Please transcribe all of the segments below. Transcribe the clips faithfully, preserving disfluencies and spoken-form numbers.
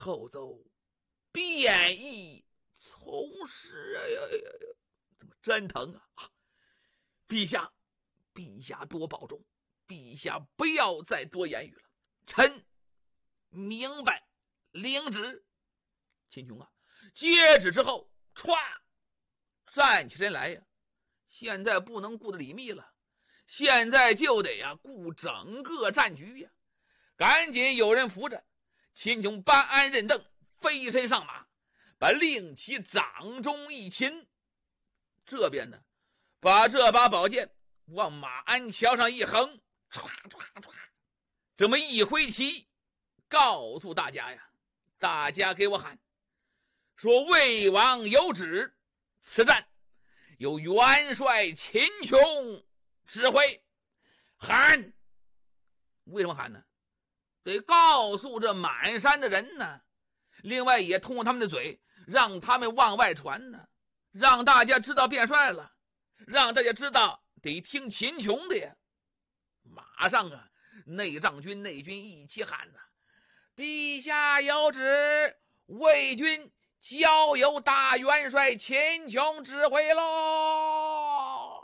后奏便宜从实呀呀呀呀！怎么真疼啊！啊，陛下，陛下多保重，陛下不要再多言语了。臣明白，领旨。秦琼啊，接旨之后，歘，站起身来呀。现在不能顾着李密了，现在就得呀顾整个战局呀。赶紧有人扶着秦琼搬鞍认镫，飞身上马，把令旗掌中一擒。这边呢，把这把宝剑往马鞍桥上一横，唰唰唰，这么一挥旗，告诉大家呀，大家给我喊，说魏王有旨，此战由元帅秦琼指挥。喊，为什么喊呢？得告诉这满山的人呢，另外也通过他们的嘴，让他们往外传呢，让大家知道变帅了，让大家知道得听秦琼的呀。马上啊，内帐军内军一起喊呐，陛下有旨，魏军交由大元帅秦琼指挥喽。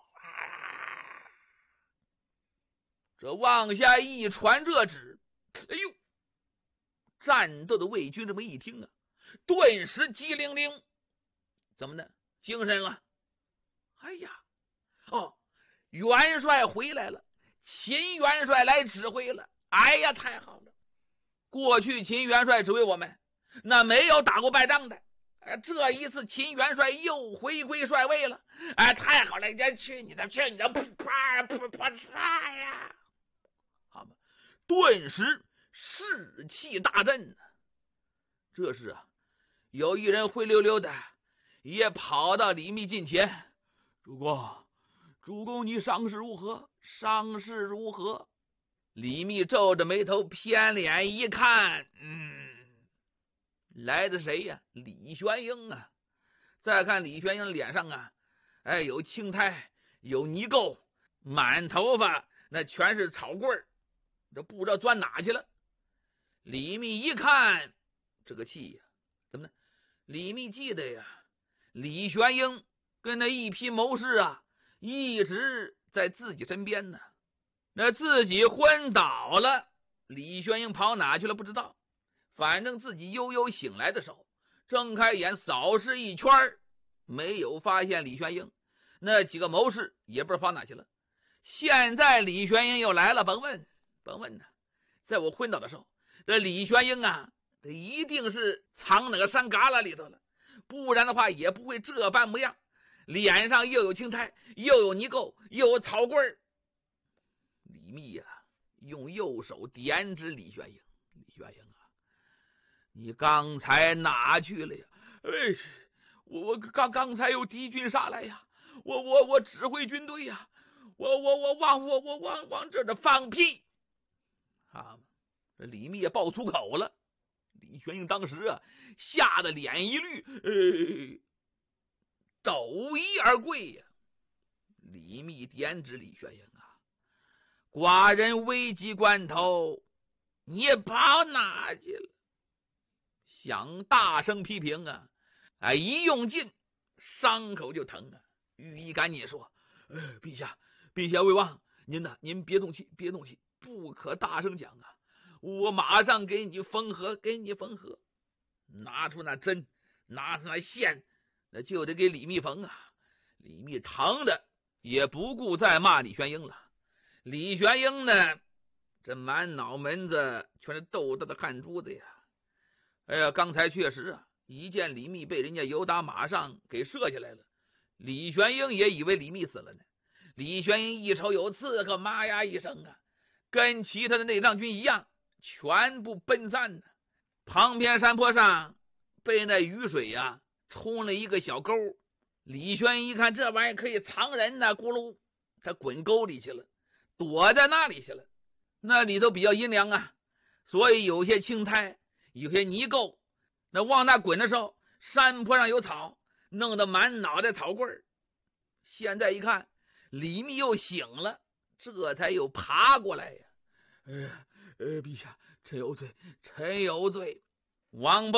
这往下一传这旨，哎呦，战斗的魏军这么一听啊，顿时机灵灵，怎么呢？精神了。哎呀，哦，元帅回来了，秦元帅来指挥了。哎呀，太好了！过去秦元帅指挥我们，那没有打过败仗的。哎，这一次秦元帅又回归帅位了。哎，太好了！人去你的，去你的！噗啪噗啪嚓呀！好嘛，顿时士气大振。这时啊，有一人灰溜溜的也跑到李密近前，主公，主公，你伤势如何？伤势如何？李密皱着眉头，偏脸一看，嗯，来的谁呀？李玄英啊！再看李玄英脸上啊，哎，有青苔，有泥垢，满头发那全是草棍，这不知道钻哪去了。李密一看，这个气呀，怎么呢？李密记得呀，李玄英跟那一批谋士啊，一直在自己身边呢。那自己昏倒了，李玄英跑哪去了不知道，反正自己悠悠醒来的时候，睁开眼扫视一圈，没有发现李玄英。那几个谋士也不知道跑哪去了。现在李玄英又来了，甭问甭问呢，在我昏倒的时候，这李玄英啊，这一定是藏哪个山旮旯里头了，不然的话也不会这般模样，脸上又有青苔，又有泥垢，又有草棍。李密呀、啊，用右手点指李玄英，李玄英啊，你刚才哪去了呀？哎，我我刚刚才有敌军杀来呀，我我我指挥军队呀，我我我往我我往往这这放屁啊！这李密也爆粗口了。李玄英当时啊，吓得脸一绿，呃，抖衣而跪呀。李密点指李玄英啊，寡人危急关头，你跑哪去了？想大声批评啊，哎，一用劲，伤口就疼啊。御医赶紧说：“呃，陛下，陛下，魏王，您呐，您别动气，别动气，不可大声讲啊！我马上给你缝合，给你缝合。”拿出那针，拿出那线，那就得给李密缝啊。李密疼的也不顾再骂李玄英了。李玄英呢，这满脑门子全是豆豆的汗珠子呀。哎呀，刚才确实啊，一见李密被人家由打马上给射下来了，李玄英也以为李密死了呢。李玄英一瞅有刺客，妈呀一声啊，跟其他的内帐军一样，全部奔散呢。旁边山坡上被那雨水呀、啊、冲了一个小沟，李玄英一看这玩意儿可以藏人呢，咕噜，他滚沟里去了，躲在那里去了。那里头比较阴凉啊，所以有些青苔，有些泥垢，那往那滚的时候，山坡上有草，弄得满脑袋草棍儿。现在一看李密又醒了，这才又爬过来呀。哎呀，呃，陛下，臣有罪，臣有罪， 王